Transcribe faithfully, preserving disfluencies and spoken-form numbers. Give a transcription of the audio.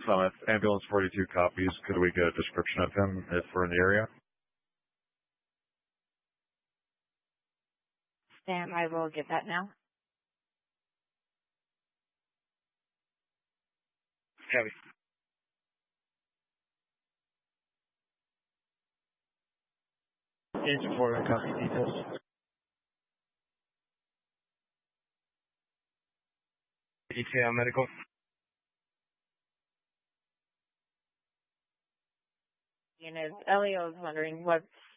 Summit, ambulance forty-two copies. Could we get a description of him if we're in the area? Sam, I will get that now. Heavy. Agent four, copy details. Detail medical. You know, Elio was wondering what